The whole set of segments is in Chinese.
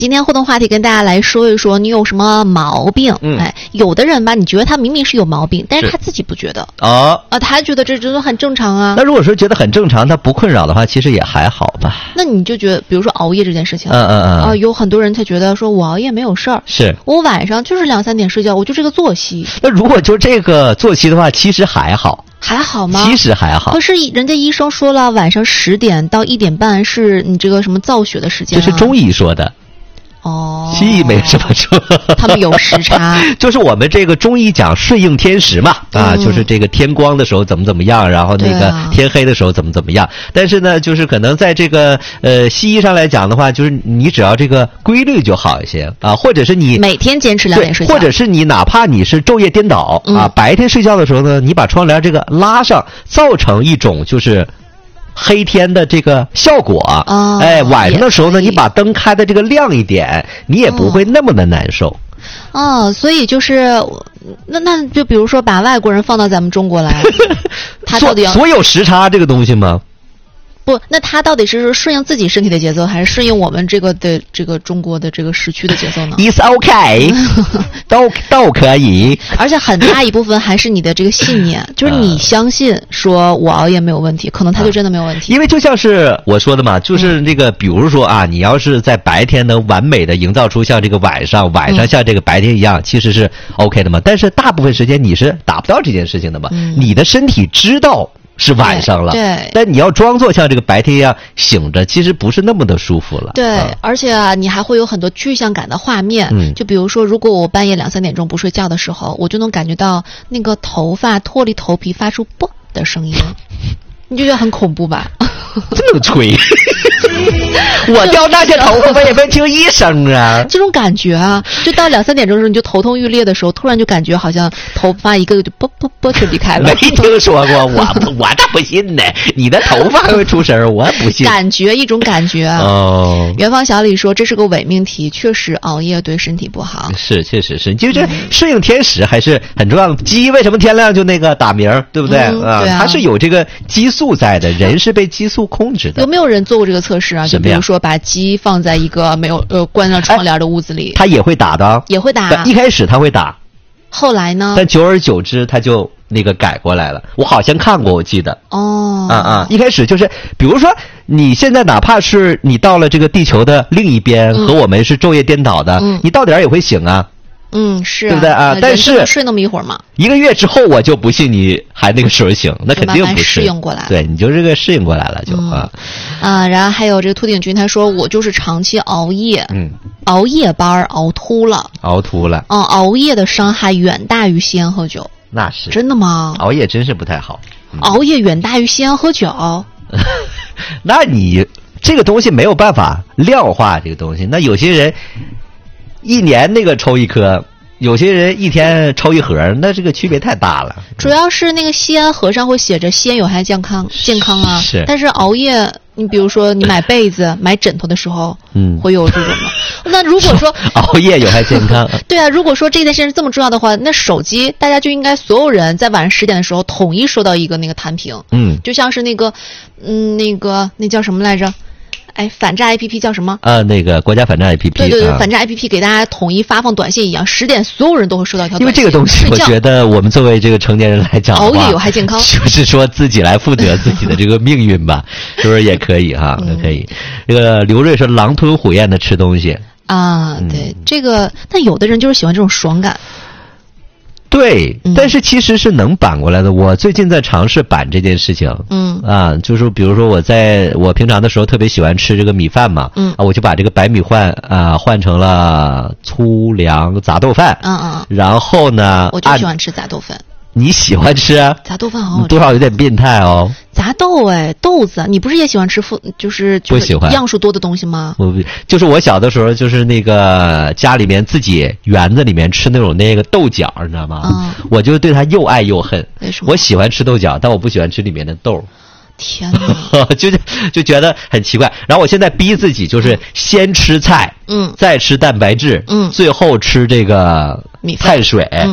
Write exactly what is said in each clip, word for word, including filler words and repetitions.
今天互动话题跟大家来说一说，你有什么毛病？ 嗯， 哎，有的人吧，你觉得他明明是有毛病，但是他自己不觉得哦， 啊，他觉得这真的很正常啊。 那如果说觉得很正常，他不困扰的话，其实也还好吧。 那你就觉得，比如说熬夜这件事情， 嗯嗯嗯， 啊，有很多人他觉得说我熬夜没有事儿， 是我晚上就是两三点睡觉，我就这个作息。 那如果就这个作息的话，其实还好。 还好吗？ 其实还好。 可是人家医生说了，晚上十点到一点半是你这个什么造血的时间、啊。 这是中医说的。 哦， 西医没什么说， 他们有时差。就是我们这个中医讲顺应天时嘛，啊、嗯，就是这个天光的时候怎么怎么样，然后那个天黑的时候怎么怎么样。啊、但是呢，就是可能在这个呃西医上来讲的话，就是你只要这个规律就好一些啊，或者是你每天坚持两点睡觉， 或者是你哪怕你是昼夜颠倒、嗯、啊，白天睡觉的时候呢，你把窗帘这个拉上，造成一种就是黑天的这个效果啊、哦，哎，晚上的时候呢，你把灯开的这个亮一点，你也不会那么的难受。 哦，所以就是那那就比如说把外国人放到咱们中国来，他到底要所有时差这个东西吗？ 不，那他到底是顺应自己身体的节奏，还是顺应我们这个的这个中国的这个时区的节奏呢 ？It's okay， 都都可以。 而且很大一部分还是你的这个信念，就是你相信说我熬夜没有问题，可能他就真的没有问题。 因为就像是我说的嘛，就是那个，比如说啊，你要是在白天能完美的营造出像这个晚上，晚上像这个白天一样，其实是 OK 的嘛。但是大部分时间你是达不到这件事情的嘛， 嗯、 你的身体知道。是晚上了， 对， 但你要装作像这个白天一样醒着，其实不是那么的舒服了。 对，嗯、而且啊，你还会有很多具象感的画面。 嗯， 就比如说，如果我半夜两三点钟不睡觉的时候，我就能感觉到那个头发脱离头皮发出啵的声音，你就觉得很恐怖吧？ 这么吹。我掉那些头发也没听一声啊！ 这种感觉啊，就到两三点钟的时候，你就头痛欲裂的时候，突然就感觉好像头发一个个就啵啵啵就离开了。 没听说过，我我倒不信呢。你的头发还会出声，我不信。 感觉一种感觉啊。 哦。 元芳小李说这是个伪命题，确实熬夜对身体不好。 是，确实是，就是顺应天时还是很重要的。鸡为什么天亮就那个打鸣，对不对？ 嗯、 啊， 对啊， 它是有这个激素在的，人是被激素控制的。 有没有人做过这个测试啊？就比如说把鸡放在一个没有呃关上窗帘的屋子里， 他也会打的， 也会打。 一开始他会打， 后来呢？ 但久而久之他就那个改过来了。我好像看过，我记得。 哦。 啊啊！一开始就是，比如说你现在哪怕是你到了这个地球的另一边， 嗯、 和我们是昼夜颠倒的， 嗯、 你到点儿也会醒啊。 嗯，是、啊， 对不对啊？但是睡那么一会儿嘛， 一个月之后我就不信你还那个时候醒，那肯定不是。 慢慢适应过来了， 对，你就这个适应过来了就、嗯、啊啊。然后还有这个秃顶君他说我就是长期熬夜， 嗯， 熬夜班熬秃了， 熬秃了。 嗯，熬夜的伤害远大于吸烟喝酒。 那是真的吗？ 熬夜真是不太好。 嗯、熬夜远大于吸烟喝酒。 那你这个东西没有办法量化这个东西。那有些人。一年那个抽一颗，有些人一天抽一盒，那这个区别太大了。 主要是那个吸烟盒上会写着吸烟有害健康健康啊， 是。 但是熬夜，你比如说你买被子、买枕头的时候， 嗯， 会有这种吗？那如果说熬夜有害健康， 对啊，如果说这件事是这么重要的话，那手机大家就应该所有人在晚上十点的时候统一收到一个那个弹屏， 嗯， 就像是那个，嗯，那个那叫什么来着？哎，反诈 A P P 叫什么？ 啊，那个国家反诈 A P P。 对对对， 啊、 反诈 A P P 给大家统一发放短信一样，十点所有人都会收到一条短信。 因为这个东西，我觉得我们作为这个成年人来讲， 熬夜有害健康， 就是说自己来负责自己的这个命运吧，是不是也可以哈？也、嗯、可以。这个刘瑞说狼吞虎咽的吃东西啊，对、嗯、这个，但有的人就是喜欢这种爽感。 对，但是其实是能扳过来的。我最近在尝试扳这件事情， 嗯啊，就是比如说我在我平常的时候特别喜欢吃这个米饭嘛， 嗯啊，我就把这个白米换啊换成了粗粮杂豆饭， 嗯嗯， 然后呢， 我就喜欢吃杂豆饭。 你喜欢吃啊？ 杂豆饭好好吃， 多少有点变态哦。 杂豆哎，豆子，你不是也喜欢吃富就是不喜欢样数多的东西吗？ 我就是我小的时候，就是那个家里面自己园子里面吃那种那个豆角，你知道吗？ 嗯， 我就对它又爱又恨。 为什么？ 我喜欢吃豆角，但我不喜欢吃里面的豆。 天哪， 就就觉得很奇怪。然后我现在逼自己，就是先吃菜， 嗯， 再吃蛋白质， 嗯， 最后吃这个米饭碳水。 嗯，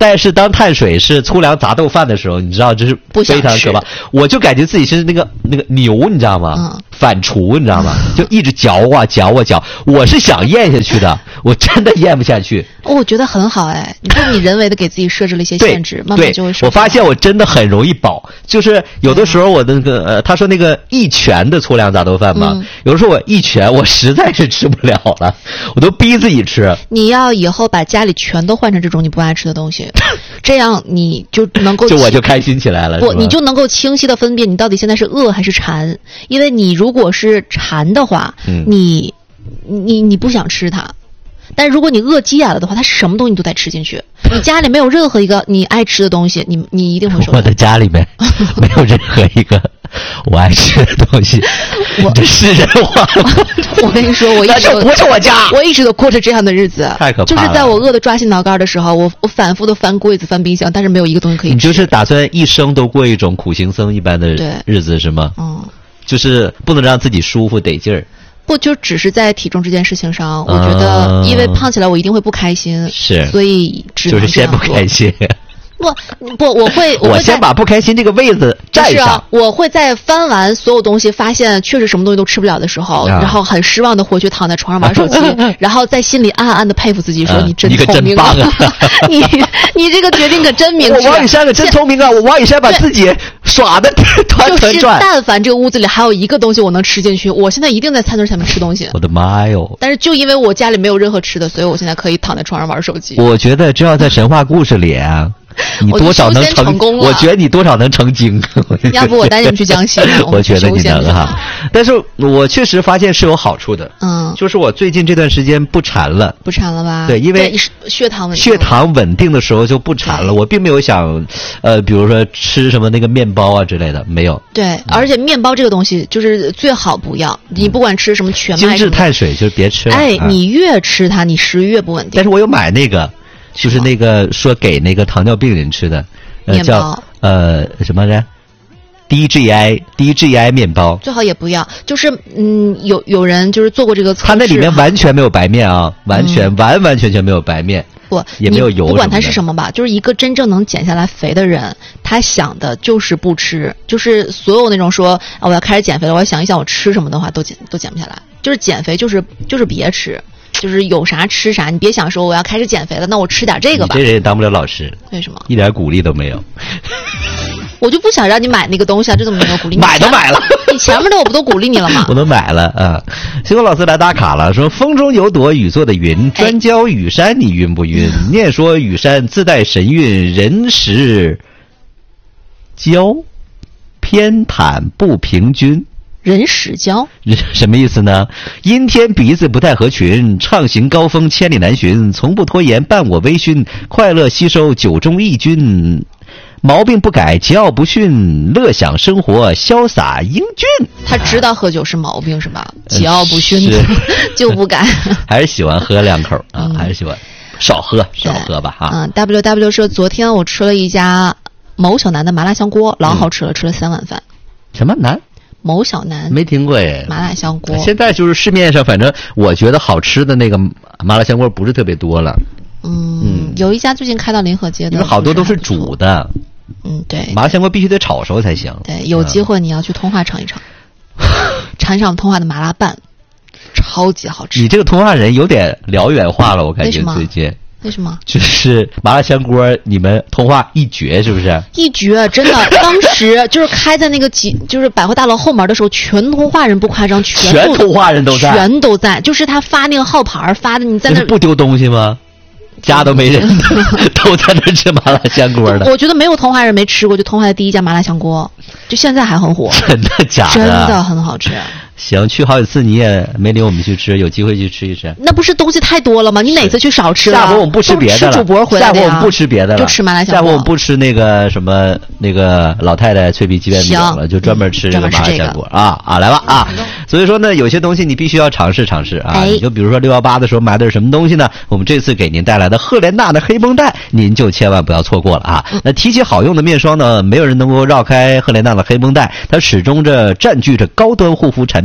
但是当碳水是粗粮杂豆饭的时候，你知道这是非常可怕。我就感觉自己是那个那个牛，你知道吗？嗯、反刍，你知道吗？就一直嚼啊嚼啊嚼。我是想咽下去的，我真的咽不下去。 哦，我觉得很好哎，你说你人为的给自己设置了一些限制，慢慢就会。 我发现我真的很容易饱，就是有的时候我的那个呃，他说那个一拳的粗粮杂豆饭嘛，嗯、有的时候我一拳我实在是吃不了了，我都逼自己吃。 你要以后把家里全都换成这种你不爱吃的东西。这样你就能够就我就开心起来了， 不，你就能够清晰的分辨你到底现在是饿还是馋。因为你如果是馋的话，嗯、你你你不想吃它，但是如果你饿急眼了的话，它什么东西你都得吃进去。你家里没有任何一个你爱吃的东西，你你一定会受。 我的家里面没有任何一个我爱吃的东西，我这是人话吗？ 我跟你说，我一直不是我家， 我一直都过着这样的日子， 太可怕了。 就是在我饿得抓心挠肝的时候，我我反复的翻柜子、翻冰箱，但是没有一个东西可以吃。 你就是打算一生都过一种苦行僧一般的日子是吗？ 嗯， 就是不能让自己舒服得劲儿。 不，就只是在体重这件事情上，我觉得因为胖起来我一定会不开心， 是， 所以只能就是先不开心。 不不，我会我, 我先把不开心这个位子占上。 啊、我会在翻完所有东西，发现确实什么东西都吃不了的时候，啊、然后很失望的回去躺在床上玩手机，然后在心里暗暗的佩服自己，说、啊、你真聪明啊！ 你你这个决定可真明智。 我王雨山可真聪明啊！我王雨山把自己耍的团团转。 就是但凡这个屋子里还有一个东西我能吃进去，我现在一定在餐桌下面吃东西。 我的妈哟！ 但是就因为我家里没有任何吃的，所以我现在可以躺在床上玩手机。 我觉得只要在神话故事里啊。你多少能成功？ 我觉得你多少能成精。 要不我带你们去江西？ 我觉得你能哈。但是我确实发现是有好处的。 嗯， 就是我最近这段时间不馋了。 不馋了吧？ 对，因为血糖稳定。 血糖稳定的时候就不馋了。我并没有想，呃，比如说吃什么那个面包啊之类的，没有。 对，而且面包这个东西就是最好不要。你不管吃什么全麦精致碳水就别吃了。 哎，你越吃它，你食欲越不稳定。 但是我有买那个。就是那个说给那个糖尿病人吃的，呃，叫呃什么来 ？D G I D G I 面包， 最好也不要。就是嗯，有有人就是做过这个测试， 它那里面完全没有白面啊，完全、嗯、完完全全没有白面， 不也没有油， 不管它是什么吧，就是一个真正能减下来肥的人，他想的就是不吃，就是所有那种说啊我要开始减肥了，我要想一想我吃什么的话，都减都减不下来。就是减肥就是就是别吃。就是有啥吃啥，你别想说我要开始减肥了，那我吃点这个吧。 你这人也当不了老师， 为什么？ 一点鼓励都没有。 我就不想让你买那个东西啊，这怎么没有鼓励你？ 买都买了， 你前面的我不都鼓励你了吗？ 我都买了啊！星光老师来打卡了，说风中有朵雨做的云，专教雨山，你晕不晕？哎、念说雨山自带神韵，人时交偏袒不平均。 人始交什么意思呢？阴天鼻子不太合群，畅行高峰千里难寻，从不拖延伴我微醺，快乐吸收酒中益菌，毛病不改桀骜不驯，乐享生活潇洒英俊。 他知道喝酒是毛病是吧？桀骜不驯就不改， 还是喜欢喝两口啊、嗯，还是喜欢少喝少喝吧哈。 嗯 ，W W 说昨天我吃了一家某小南的麻辣香锅，老好吃了，嗯、吃了三碗饭。 什么南？ 某小南没听过哎， 麻辣香锅。 现在就是市面上，反正我觉得好吃的那个麻辣香锅不是特别多了。 嗯，嗯有一家最近开到临河街的， 因为好多都是煮的。 嗯，对， 麻辣香锅必须得炒熟才行。 对，有机会你要去通化尝一尝，尝尝通化的麻辣拌，超级好吃。 你这个通化人有点辽远化了，我感觉最近。 为什么？ 就是麻辣香锅，你们通化一绝，是不是？ 一绝，真的。当时就是开在那个几，就是百货大楼后门的时候，全通化人不夸张，全全通化人都在， 全都在。就是他发那个号牌发的，你在那不丢东西吗？家都没人，都在那吃麻辣香锅的。 我觉得没有通化人没吃过，就通化的第一家麻辣香锅，就现在还很火。 真的假的？ 真的很好吃。 行，去好几次你也没领我们去吃，有机会去吃一吃。 那不是东西太多了吗？你哪次去少吃了？ 下回我们不吃别的了。 吃主播回来的呀。 下回我们不吃别的了， 就吃麻辣香锅。 下回我们不吃那个什么那个老太太脆皮鸡面饼了，就专门吃这个麻辣香锅、嗯、啊啊！来吧啊！所以说呢，有些东西你必须要尝试尝试啊。 哎、 你就比如说六幺八的时候买的是什么东西呢？我们这次给您带来的赫莲娜的黑绷带，您就千万不要错过了啊！嗯、那提起好用的面霜呢，没有人能够绕开赫莲娜的黑绷带，它始终着占据着高端护肤产品。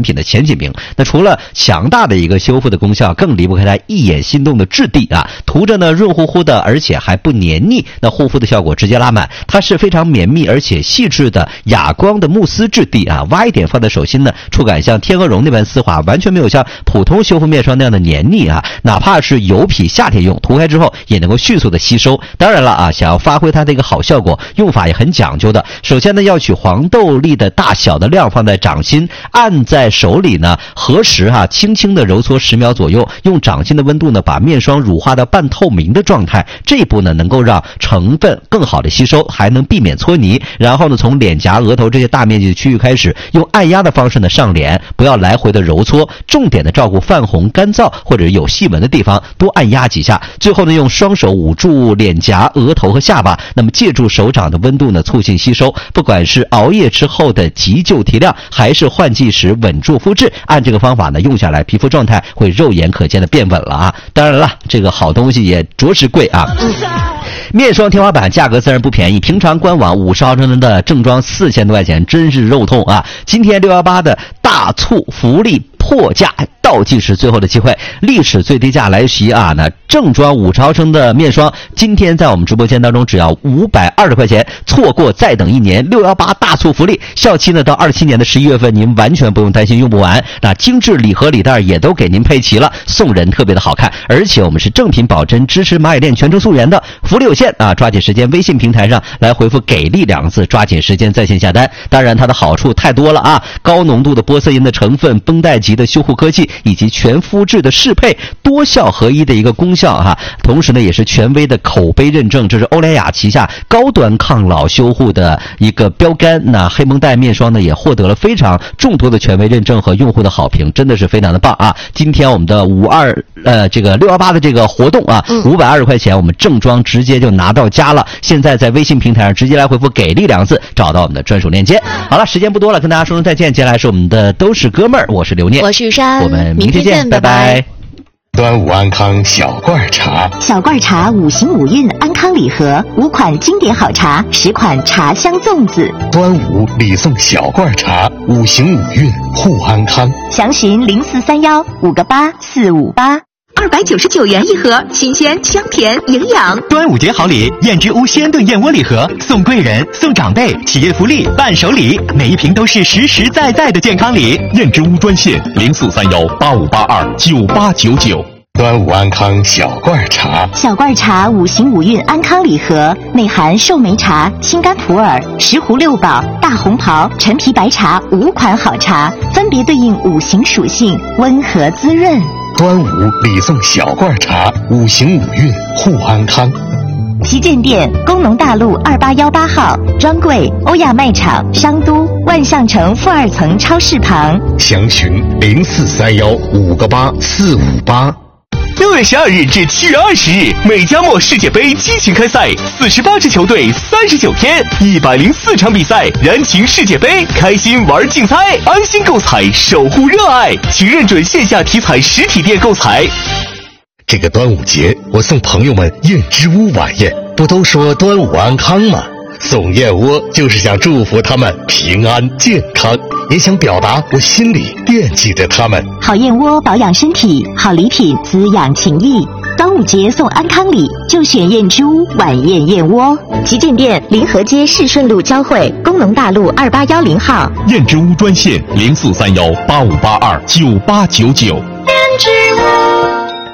品的前几名。那除了强大的一个修复的功效，更离不开它一眼心动的质地啊，涂着呢润乎乎的，而且还不黏腻，那护肤的效果直接拉满。它是非常绵密而且细致的哑光的慕斯质地啊，挖一点放在手心呢，触感像天鹅绒那般丝滑，完全没有像普通修复面霜那样的黏腻啊，哪怕是油皮夏天用，涂开之后也能够迅速的吸收。当然了啊，想要发挥它的一个好效果，用法也很讲究的。首先呢，要取黄豆粒的大小的量放在掌心，按在手里呢，合十哈、啊，轻轻的揉搓十秒左右，用掌心的温度呢，把面霜乳化到半透明的状态。这一步呢，能够让成分更好的吸收，还能避免搓泥。然后呢，从脸颊、额头这些大面积的区域开始，用按压的方式呢上脸，不要来回的揉搓，重点的照顾泛红、干燥或者有细纹的地方，多按压几下。最后呢，用双手捂住脸颊、额头和下巴，那么借助手掌的温度呢，促进吸收。不管是熬夜之后的急救提亮，还是换季时稳住肤质，按这个方法呢用下来，皮肤状态会肉眼可见的变稳了啊！当然了，这个好东西也着实贵啊。面霜天花板价格自然不便宜，平常官网五十毫升的正装四千多块钱，真是肉痛啊！今天六一八的大促福利破价倒计时最后的机会，历史最低价来袭啊！那正装五十毫升的面霜，今天在我们直播间当中只要五百二十块钱，错过再等一年。六一八大促福利，效期呢到二七年的十一月份，您完全不用担心用不完。那精致礼盒礼袋也都给您配齐了，送人特别的好看，而且我们是正品保真，支持蚂蚁链全程溯源的，福利有限啊！抓紧时间，微信平台上来回复“给力”两个字，抓紧时间在线下单。当然，它的好处太多了啊！高浓度的玻色因的成分，绷带级的修护科技，以及全肤质的适配，多效合一的一个功效哈、啊。同时呢，也是权威的口碑认证，这是欧莱雅旗下高端抗老修护的一个标杆。那黑蒙黛面霜呢，也获得了非常众多的权威认证和用户的好评，真的是非常的棒啊！今天我们的五二呃这个六一八的这个活动啊，五百二十块钱，我们正装直接就拿到家了。现在在微信平台上直接来回复“给力”两个字，找到我们的专属链接。好了，时间不多了，跟大家说声再见。接下来是我们的都是哥们儿，我是刘念， 我是玉山， 我们明天见， 明天见拜拜。 端午安康小罐茶， 小罐茶五行五运安康礼盒，五款经典好茶，十款茶香粽子。 端午礼送小罐茶，五行五运护安康。 详询零四三幺五个八四五八。 二百九十九元一盒，新鲜香甜营养。 端午节好礼，燕之屋鲜炖燕窝礼盒，送贵人、送长辈，企业福利、伴手礼，每一瓶都是实实在在的健康礼。 燕之屋专线零四三幺八五八二九八九九。 端午安康小罐茶， 小罐茶五行五运安康礼盒，内含寿眉茶、青柑普洱、石斛六宝、大红袍、陈皮白茶五款好茶，分别对应五行属性，温和滋润。 端午礼送小罐茶，五行五运护安康。 旗舰店：工农大路二八幺八号，专柜：欧亚卖场商都万象城负二层超市旁。 详询零四三幺五个八四五八。 六月十二日至七月二十日，美加墨世界杯激情开赛，四十八支球队，三十九天，一百零四场比赛，燃情世界杯，开心玩竞猜，安心购彩，守护热爱，请认准线下体彩实体店购彩。 这个端午节，我送朋友们燕之屋晚宴，不都说端午安康吗？送燕窝就是想祝福他们平安健康，也想表达我心里惦记着他们。 好燕窝保养身体，好礼品滋养情谊。端午节送安康礼，就选燕之屋晚宴燕窝。旗舰店：临河街市顺路交汇，工农大路二八幺零号。 燕之屋专线零四三幺八五八二九八九九。 燕之屋。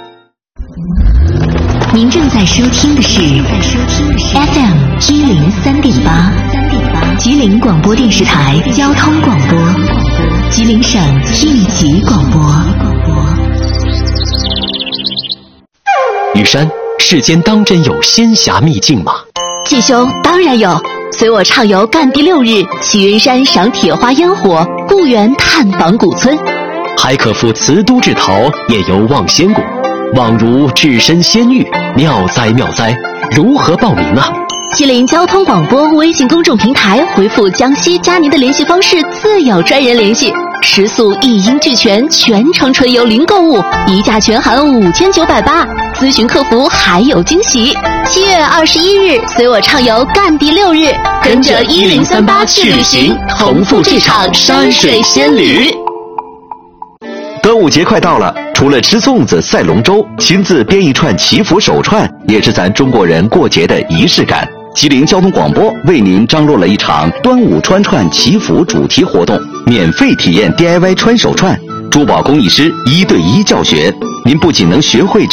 您正在收听的是 F M 一零三点八，吉林广播电视台交通广播，吉林省一级广播。 雨山，世间当真有仙侠秘境吗？ 季兄，当然有，随我畅游赣第六日，去云山赏铁花烟火，故园探访古村， 还可赴慈都至陶，夜游望仙谷，宛如置身仙域，妙哉妙哉！如何报名啊？ 吉林交通广播微信公众平台回复江西加您的联系方式，自有专人联系。食宿一应俱全，全程纯游零购物，一价全含五千九百八，咨询客服还有惊喜。七月二十一日，随我畅游赣第六日，跟着一零三八去旅行，同赴这场山水仙旅。 午节快到了，除了吃粽子、赛龙舟，亲自编一串祈福手串，也是咱中国人过节的仪式感。吉林交通广播为您张罗了一场端午穿串祈福主题活动，免费体验 D I Y 穿手串，珠宝工艺师一对一教学，您不仅能学会这